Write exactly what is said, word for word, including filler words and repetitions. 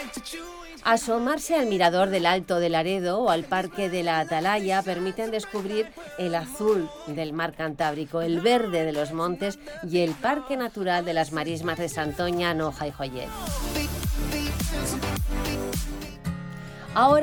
Asomarse al mirador del Alto de Laredo o al Parque de la Atalaya permiten descubrir el azul del mar Cantábrico, el verde de los montes y el Parque Natural de las Marismas de Santoña, Noja y Joyet. Ahora